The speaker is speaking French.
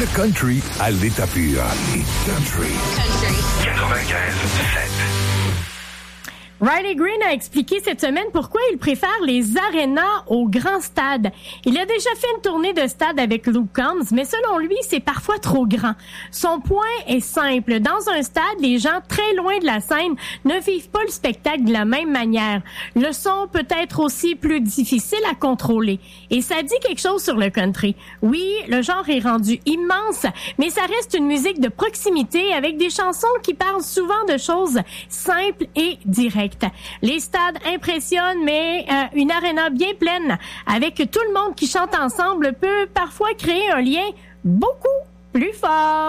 Le country à l'état pur. Et country. 95.7. Riley Green a expliqué cette semaine pourquoi il préfère les arénas aux grands stades. Il a déjà fait une tournée de stade avec Luke Combs, mais selon lui, c'est parfois trop grand. Son point est simple. Dans un stade, les gens très loin de la scène ne vivent pas le spectacle de la même manière. Le son peut être aussi plus difficile à contrôler. Et ça dit quelque chose sur le country. Oui, le genre est rendu immense, mais ça reste une musique de proximité avec des chansons qui parlent souvent de choses simples et directes. Les stades impressionnent, mais une aréna bien pleine avec tout le monde qui chante ensemble peut parfois créer un lien beaucoup plus fort.